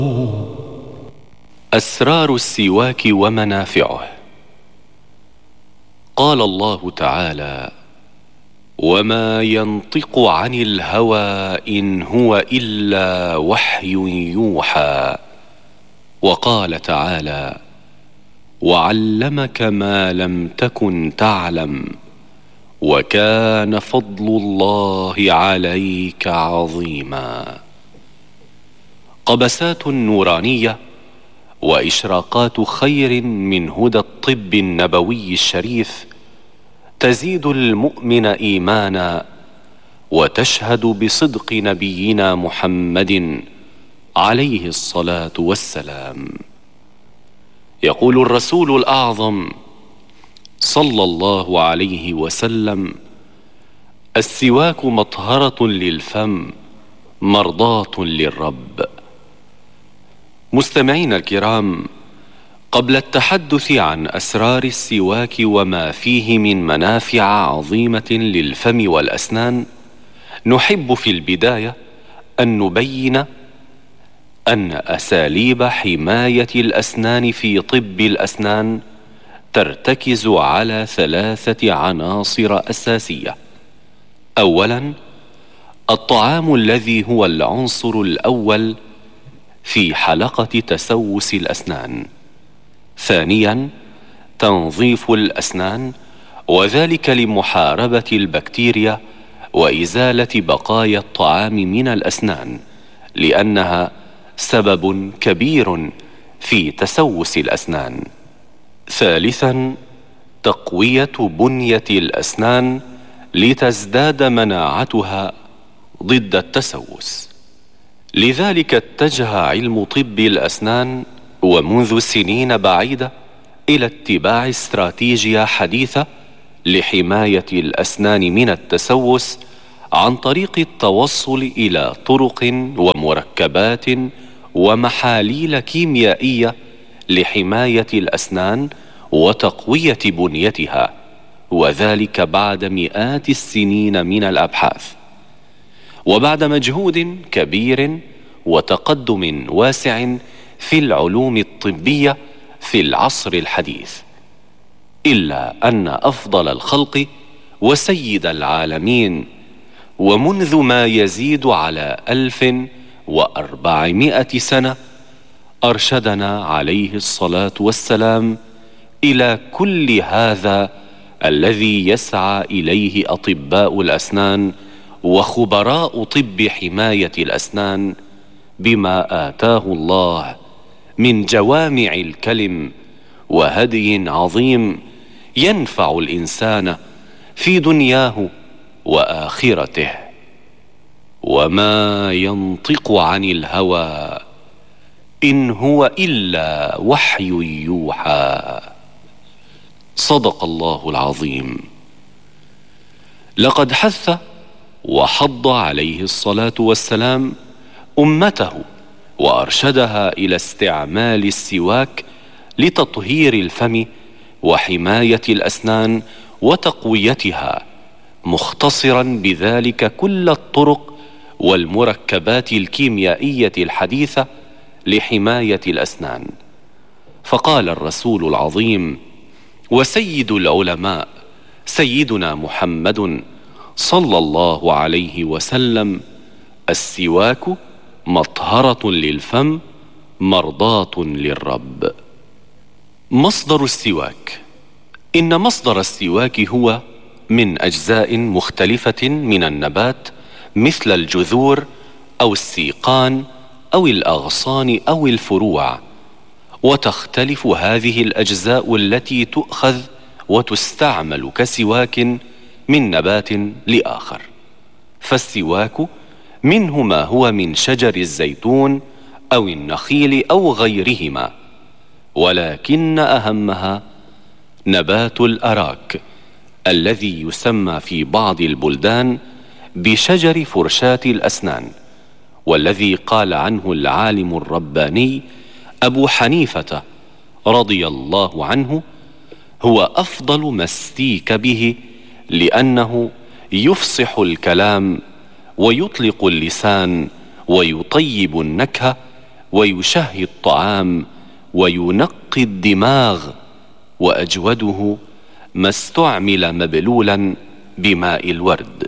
أسرار السواك ومنافعه. قال الله تعالى: وما ينطق عن الهوى إن هو إلا وحي يوحى. وقال تعالى: وعلمك ما لم تكن تعلم وكان فضل الله عليك عظيما. قبسات نورانية وإشراقات خير من هدى الطب النبوي الشريف تزيد المؤمن إيمانا وتشهد بصدق نبينا محمد عليه الصلاة والسلام. يقول الرسول الأعظم صلى الله عليه وسلم: السواك مطهرة للفم مرضاة للرب. مستمعين الكرام، قبل التحدث عن أسرار السواك وما فيه من منافع عظيمة للفم والأسنان، نحب في البداية أن نبين أن أساليب حماية الأسنان في طب الأسنان ترتكز على 3 عناصر أساسية. أولاً، الطعام الذي هو العنصر الأول في حلقة تسوس الأسنان. ثانياً، تنظيف الأسنان، وذلك لمحاربة البكتيريا وإزالة بقايا الطعام من الأسنان، لأنها سبب كبير في تسوس الأسنان. ثالثاً، تقوية بنية الأسنان لتزداد مناعتها ضد التسوس. لذلك اتجه علم طب الأسنان ومنذ سنين بعيدة إلى اتباع استراتيجية حديثة لحماية الأسنان من التسوس عن طريق التوصل إلى طرق ومركبات ومحاليل كيميائية لحماية الأسنان وتقوية بنيتها، وذلك بعد مئات السنين من الأبحاث، وبعد مجهود كبير وتقدم واسع في العلوم الطبية في العصر الحديث. إلا أن أفضل الخلق وسيد العالمين، ومنذ ما يزيد على 1400 سنة، أرشدنا عليه الصلاة والسلام إلى كل هذا الذي يسعى إليه أطباء الأسنان وخبراء طب حماية الأسنان، بما آتاه الله من جوامع الكلم وهدي عظيم ينفع الإنسان في دنياه وآخرته. وما ينطق عن الهوى إن هو إلا وحي يوحى. صدق الله العظيم. لقد حث وحض عليه الصلاة والسلام أمته وأرشدها إلى استعمال السواك لتطهير الفم وحماية الأسنان وتقويتها، مختصرا بذلك كل الطرق والمركبات الكيميائية الحديثة لحماية الأسنان. فقال الرسول العظيم وسيد العلماء سيدنا محمد صلى الله عليه وسلم: السواك مطهرة للفم مرضاة للرب. مصدر السواك. إن مصدر السواك هو من أجزاء مختلفة من النبات، مثل الجذور أو السيقان أو الأغصان أو الفروع، وتختلف هذه الأجزاء التي تؤخذ وتستعمل كسواك من نبات لآخر. فالسواك منه ما هو من شجر الزيتون أو النخيل أو غيرهما، ولكن أهمها نبات الأراك الذي يسمى في بعض البلدان بشجر فرشاة الأسنان، والذي قال عنه العالم الرباني أبو حنيفة رضي الله عنه: هو أفضل ما استيك به، لأنه يفصح الكلام ويطلق اللسان ويطيب النكهة ويشهي الطعام وينقي الدماغ، وأجوده ما استعمل مبلولا بماء الورد.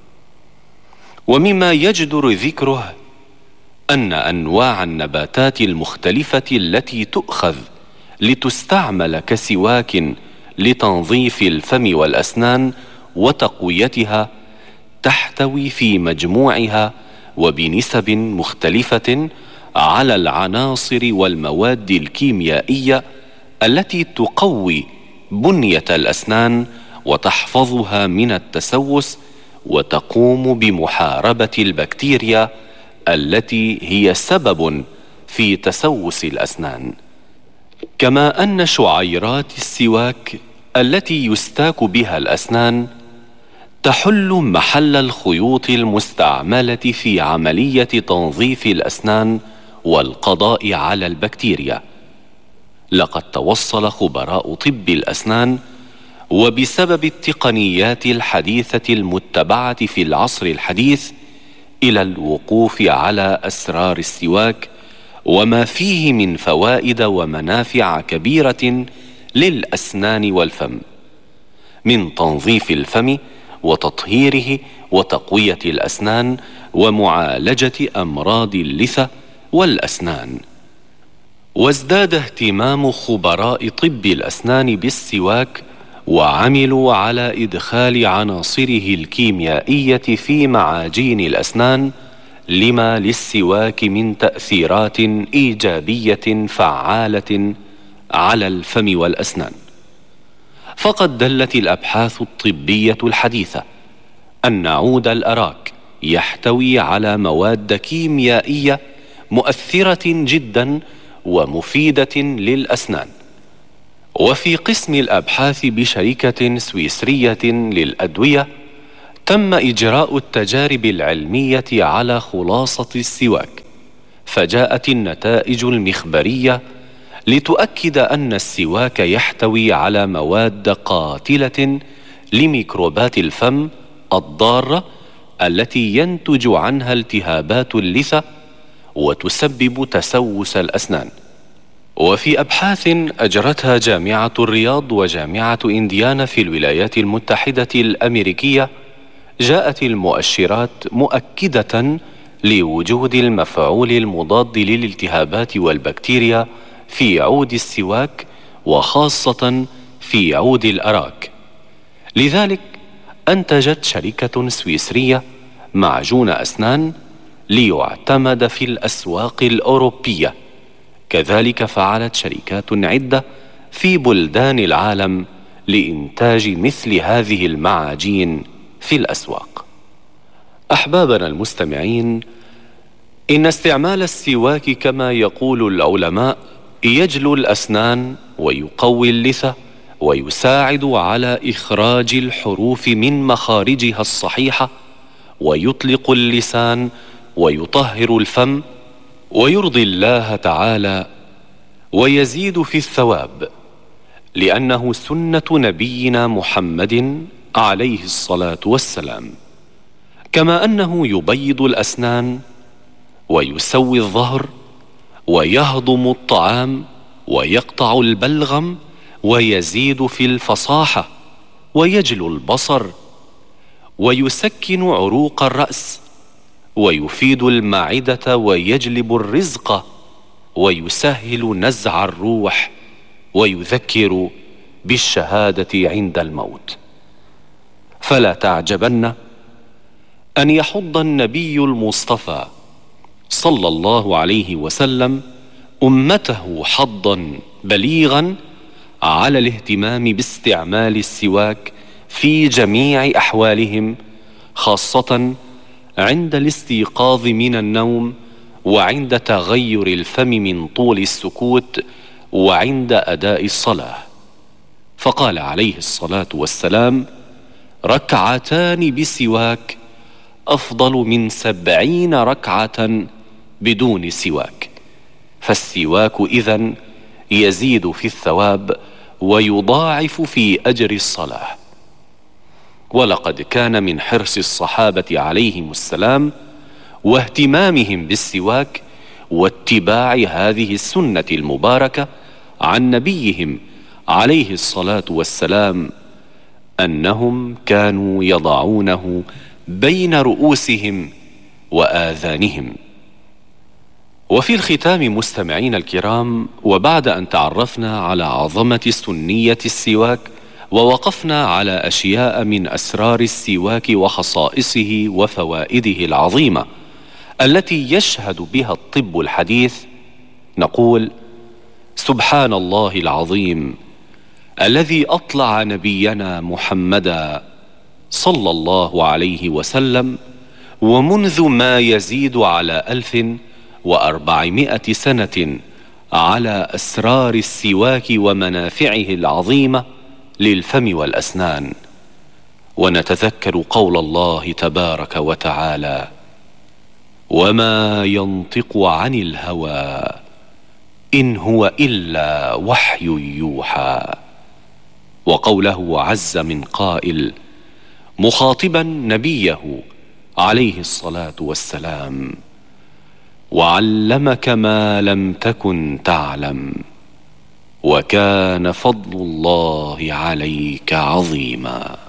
ومما يجدر ذكره أن أنواع النباتات المختلفة التي تؤخذ لتستعمل كسواك لتنظيف الفم والأسنان وتقويتها تحتوي في مجموعها وبنسب مختلفة على العناصر والمواد الكيميائية التي تقوي بنية الأسنان وتحفظها من التسوس، وتقوم بمحاربة البكتيريا التي هي سبب في تسوس الأسنان. كما أن شعيرات السواك التي يستاك بها الأسنان تحل محل الخيوط المستعملة في عملية تنظيف الأسنان والقضاء على البكتيريا. لقد توصل خبراء طب الأسنان وبسبب التقنيات الحديثة المتبعة في العصر الحديث إلى الوقوف على أسرار السواك وما فيه من فوائد ومنافع كبيرة للأسنان والفم، من تنظيف الفم وتطهيره وتقوية الأسنان ومعالجة أمراض اللثة والأسنان. وازداد اهتمام خبراء طب الأسنان بالسواك، وعملوا على إدخال عناصره الكيميائية في معاجين الأسنان لما للسواك من تأثيرات إيجابية فعالة على الفم والأسنان. فقد دلت الأبحاث الطبية الحديثة أن عود الأراك يحتوي على مواد كيميائية مؤثرة جدا ومفيدة للأسنان. وفي قسم الأبحاث بشركة سويسرية للأدوية تم إجراء التجارب العلمية على خلاصة السواك، فجاءت النتائج المخبرية لتؤكد أن السواك يحتوي على مواد قاتلة لميكروبات الفم الضارة التي ينتج عنها التهابات اللثة وتسبب تسوس الأسنان. وفي أبحاث أجرتها جامعة الرياض وجامعة إنديانا في الولايات المتحدة الأمريكية جاءت المؤشرات مؤكدة لوجود المفعول المضاد للالتهابات والبكتيريا في عود السواك، وخاصة في عود الأراك. لذلك أنتجت شركة سويسرية معجون أسنان ليعتمد في الأسواق الأوروبية. كذلك فعلت شركات عدة في بلدان العالم لإنتاج مثل هذه المعاجين في الأسواق. أحبابنا المستمعين، إن استعمال السواك كما يقول العلماء يجلو الأسنان ويقوي اللثة ويساعد على إخراج الحروف من مخارجها الصحيحة، ويطلق اللسان ويطهر الفم، ويرضي الله تعالى ويزيد في الثواب، لأنه سنة نبينا محمد عليه الصلاة والسلام. كما أنه يبيض الأسنان ويسوي الظهر ويهضم الطعام ويقطع البلغم ويزيد في الفصاحة ويجلو البصر ويسكن عروق الرأس ويفيد المعدة ويجلب الرزق ويسهل نزع الروح ويذكر بالشهادة عند الموت. فلا تعجبن أن يحض النبي المصطفى صلى الله عليه وسلم أمته حضا بليغا على الاهتمام باستعمال السواك في جميع أحوالهم، خاصة عند الاستيقاظ من النوم، وعند تغير الفم من طول السكوت، وعند أداء الصلاة. فقال عليه الصلاة والسلام: ركعتان بسواك أفضل من 70 ركعة بدون سواك. فالسواك إذن يزيد في الثواب ويضاعف في أجر الصلاة. ولقد كان من حرص الصحابة عليهم السلام واهتمامهم بالسواك واتباع هذه السنة المباركة عن نبيهم عليه الصلاة والسلام أنهم كانوا يضعونه بين رؤوسهم وآذانهم. وفي الختام مستمعين الكرام، وبعد أن تعرفنا على عظمة سنية السواك ووقفنا على أشياء من أسرار السواك وخصائصه وفوائده العظيمة التي يشهد بها الطب الحديث، نقول: سبحان الله العظيم الذي أطلع نبينا محمدا صلى الله عليه وسلم ومنذ ما يزيد على 1400 سنة على أسرار السواك ومنافعه العظيمة للفم والأسنان. ونتذكر قول الله تبارك وتعالى: وما ينطق عن الهوى إن هو إلا وحي يوحى. وقوله عز من قائل مخاطبا نبيه عليه الصلاة والسلام: وعلمك ما لم تكن تعلم وكان فضل الله عليك عظيما.